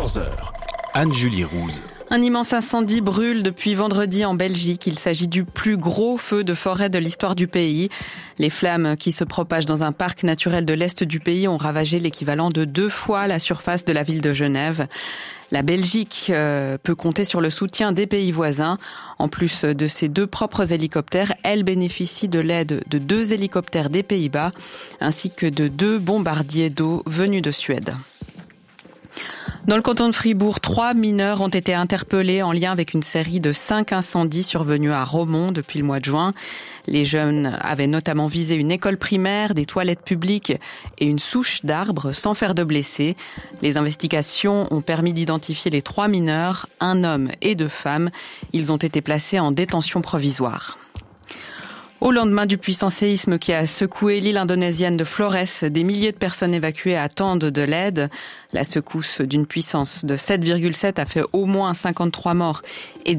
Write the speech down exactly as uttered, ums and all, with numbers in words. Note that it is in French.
quatorze heures. Anne-Julie Rouze. Un immense incendie brûle depuis vendredi en Belgique. Il s'agit du plus gros feu de forêt de l'histoire du pays. Les flammes qui se propagent dans un parc naturel de l'Est du pays ont ravagé l'équivalent de deux fois la surface de la ville de Genève. La Belgique euh, peut compter sur le soutien des pays voisins. En plus de ses deux propres hélicoptères, elle bénéficie de l'aide de deux hélicoptères des Pays-Bas ainsi que de deux bombardiers d'eau venus de Suède. Dans le canton de Fribourg, trois mineurs ont été interpellés en lien avec une série de cinq incendies survenus à Romont depuis le mois de juin. Les jeunes avaient notamment visé une école primaire, des toilettes publiques et une souche d'arbres sans faire de blessés. Les investigations ont permis d'identifier les trois mineurs, un homme et deux femmes. Ils ont été placés en détention provisoire. Au lendemain du puissant séisme qui a secoué l'île indonésienne de Flores, des milliers de personnes évacuées attendent de l'aide. La secousse d'une puissance de sept virgule sept a fait au moins cinquante-trois morts et